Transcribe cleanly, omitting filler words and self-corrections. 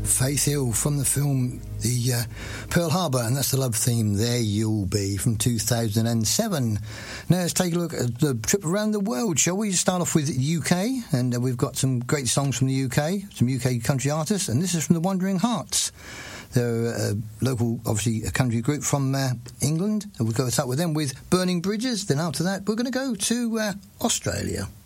Faith Hill from the film The Pearl Harbor, and that's the love theme, There You'll Be, from 2007. Now let's take a look at the trip around the world, shall we? Start off with the UK, and we've got some great songs from the UK, some UK country artists, and this is from the Wandering Hearts. They're a local, obviously, a country group from England, and we'll go start with them with Burning Bridges. Then after that, we're going to go to Australia.